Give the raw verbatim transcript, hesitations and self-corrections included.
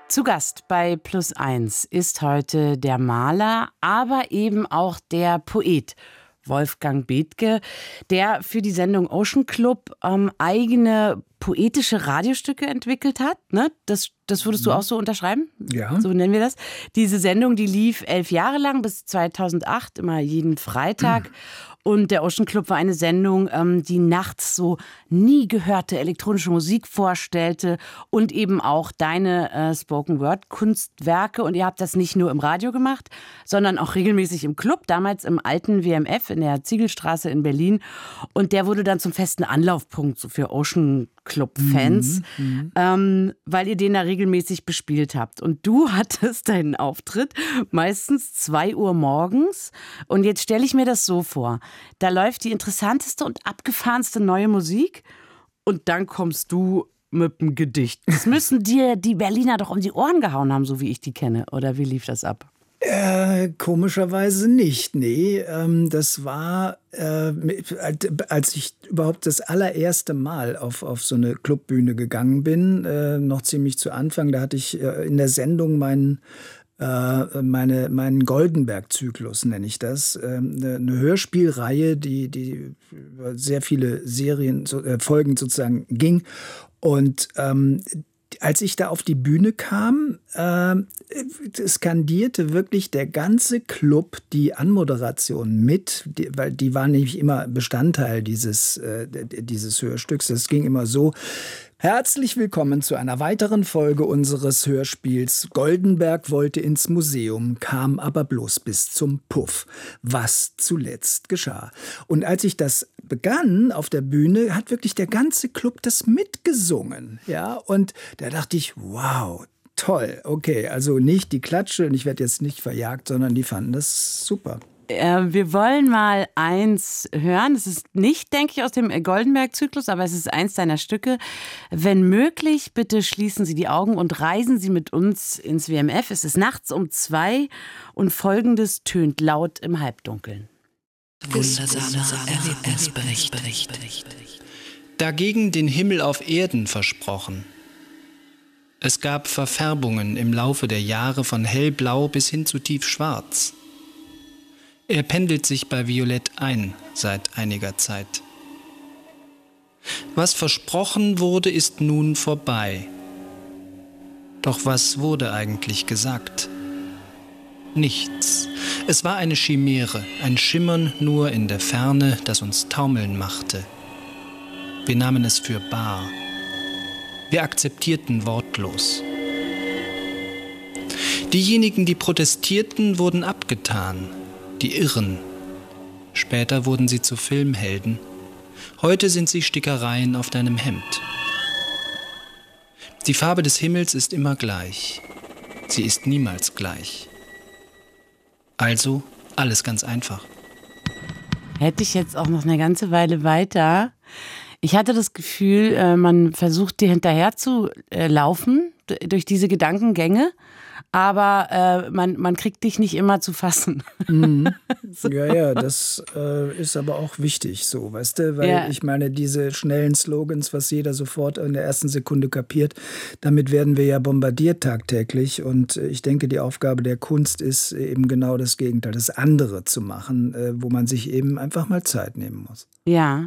Zu Gast bei Plus eins ist heute der Maler, aber eben auch der Poet Wolfgang Bethge, der für die Sendung Ocean Club ähm, eigene poetische Radiostücke entwickelt hat. Ne? Das, das würdest du auch so unterschreiben? Ja. So nennen wir das. Diese Sendung, die lief elf Jahre lang bis zweitausendacht, immer jeden Freitag. Und der Ocean Club war eine Sendung, ähm, die nachts so nie gehörte elektronische Musik vorstellte und eben auch deine äh, Spoken-Word-Kunstwerke. Und ihr habt das nicht nur im Radio gemacht, sondern auch regelmäßig im Club, damals im alten W M F in der Ziegelstraße in Berlin. Und der wurde dann zum festen Anlaufpunkt so für Ocean Club-Fans, mhm, ähm, weil ihr den da regelmäßig bespielt habt. Und du hattest deinen Auftritt meistens zwei Uhr morgens. Und jetzt stelle ich mir das so vor. Da läuft die interessanteste und abgefahrenste neue Musik und dann kommst du mit einem Gedicht. Das müssen dir die Berliner doch um die Ohren gehauen haben, so wie ich die kenne. Oder wie lief das ab? Äh, komischerweise nicht, nee. Ähm, das war, äh, als ich überhaupt das allererste Mal auf, auf so eine Clubbühne gegangen bin, äh, noch ziemlich zu Anfang, da hatte ich äh, in der Sendung meinen Meine, meinen Goldenberg-Zyklus, nenne ich das. Eine, eine Hörspielreihe, die, die über sehr viele Serien, äh, Folgen sozusagen ging. Und ähm, als ich da auf die Bühne kam, äh, skandierte wirklich der ganze Club die Anmoderation mit, die, weil die war nämlich immer Bestandteil dieses, äh, dieses Hörstücks. Das ging immer so: Herzlich willkommen zu einer weiteren Folge unseres Hörspiels Goldenberg wollte ins Museum, kam aber bloß bis zum Puff. Was zuletzt geschah. Und als ich das begann auf der Bühne, hat wirklich der ganze Club das mitgesungen. Ja? Und da dachte ich, wow, toll. Okay, also nicht die Klatsche und ich werde jetzt nicht verjagt, sondern die fanden das super. Wir wollen mal eins hören. Es ist nicht, denke ich, aus dem Goldenberg-Zyklus, aber es ist eins deiner Stücke. Wenn möglich, bitte schließen Sie die Augen und reisen Sie mit uns ins W M F. Es ist nachts um zwei und Folgendes tönt laut im Halbdunkeln. Wundersamer Erlebnisbericht. Dagegen den Himmel auf Erden versprochen. Es gab Verfärbungen im Laufe der Jahre von hellblau bis hin zu tiefschwarz. Er pendelt sich bei Violett ein seit einiger Zeit. Was versprochen wurde, ist nun vorbei. Doch was wurde eigentlich gesagt? Nichts. Es war eine Chimäre, ein Schimmern nur in der Ferne, das uns taumeln machte. Wir nahmen es für bar. Wir akzeptierten wortlos. Diejenigen, die protestierten, wurden abgetan. Die Irren. Später wurden sie zu Filmhelden. Heute sind sie Stickereien auf deinem Hemd. Die Farbe des Himmels ist immer gleich. Sie ist niemals gleich. Also alles ganz einfach. Hätte ich jetzt auch noch eine ganze Weile weiter. Ich hatte das Gefühl, man versucht dir hinterher zu laufen durch diese Gedankengänge. Aber äh, man, man kriegt dich nicht immer zu fassen. Mhm. So. Ja, ja, das äh, ist aber auch wichtig, so, weißt du? Weil ja. Ich meine, diese schnellen Slogans, was jeder sofort in der ersten Sekunde kapiert, damit werden wir ja bombardiert tagtäglich. Und ich denke, die Aufgabe der Kunst ist eben genau das Gegenteil, das andere zu machen, äh, wo man sich eben einfach mal Zeit nehmen muss. Ja,